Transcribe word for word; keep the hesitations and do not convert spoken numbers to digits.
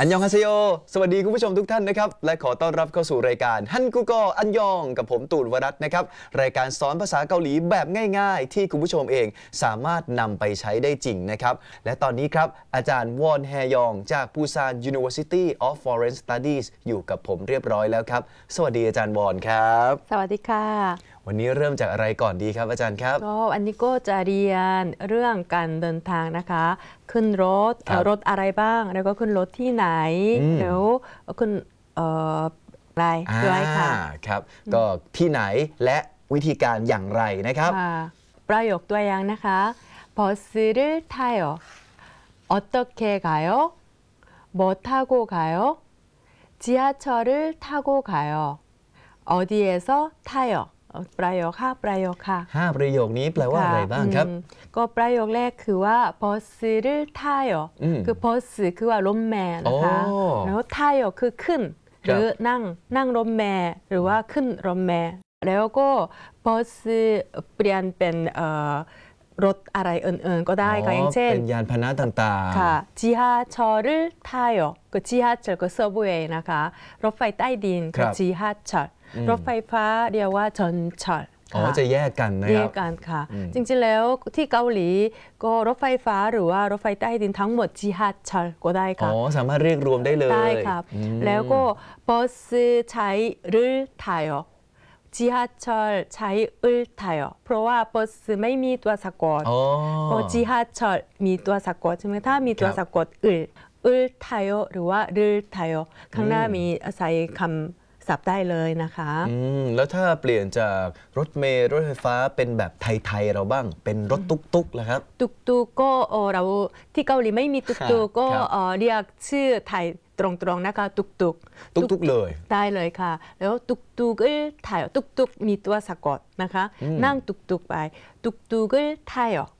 อันยองฮาเซโยสวัสดีคุณผู้ชมทุกท่านนะครับและขอต้อนรับเข้าสู่รายการฮันกุโกอันยองกับผมตูนวรัตน์นะครับรายการสอนภาษาเกาหลีแบบง่ายๆที่คุณผู้ชมเองสามารถนำไปใช้ได้จริงนะครับและตอนนี้ครับอาจารย์วอนแฮยองจากปูซาน University of Foreign Studies อยู่กับผมเรียบร้อยแล้วครับสวัสดีอาจารย์วอนครับสวัสดีค่ะวันนี้เริ่มจากอะไรก่อนดีครับอาจารย์ครับก็อันนี้ก็จะเรียนเรื่องการเดินทางนะคะขึ้นรถรถอะไรบ้างแล้วก็ขึ้นรถที่ไหนแล้วขึ้นอะไรด้วยค่ะครับก็ที่ไหนและวิธีการอย่างไรนะครับประโยคตัวอย่างนะคะ버스를타요 어떻게 가요? 뭐 타고 가요? 지하철을 타고 가요. 어디에서 타요? ประโยคห้าประโยคค่ะห้าประโยคนี้แปลว่าอะไรบ้างครับก็ประโยคแรกคือว่า 버스를 타요 คือ 버스 คือว่ารถเมล์นะคะแล้ว 타요 คือขึ้นหรือนั่งนั่งรถเมล์หรือว่าขึ้นรถเมล์แล้วก็ 버스 เปลี่ยนเป็นรถอะไรอื่นๆก็ได้ค่ะอย่างเช่นเป็นยานพาหนะต่างๆค่ะ 지하철을 타요 ก็ 지하철 ก็ subway นะคะรถไฟใต้ดินคือ 지하철 รถไฟฟ้าเรียกว่า전철 อ๋อจะแยกกันนะครับแยกกันค่ะจริงๆแล้วที่เกาหลีก็รถไฟฟ้าหรือว่ารถไฟใต้ดินทั้งหมด 지하철 ก็ได้ค่ะอ๋อสามารถเรียกรวมได้เลยได้ครับแล้วก็ 버스 차이를 타요 지하철 차이을 타요 เพราะว่าบัสไม่มีตัวสะกดพอ 지하철 มีตัวสะกดใช่ไหมถ้ามีตัวสะกดอึลอึล타요หรือว่ารึ타요ข้างหน้ามีใส่คำศัพท์ได้เลยนะคะอืมแล้วถ้าเปลี่ยนจากรถเมล์รถไฟฟ้าเป็นแบบไทยๆเราบ้างเป็นรถตุ๊กๆแล้วครับตุ๊กๆก็เราที่เกาหลีไม่มีตุ๊กๆก็เรียกชื่อไทยตรงๆนะคะตุกตุกตุกๆเลยได้เลยค่ะแล้วตุกตุกถ่ายตุกตุกมีตัวสะกดนะคะนั่งตุกตุกไปตุกตุกถ่าย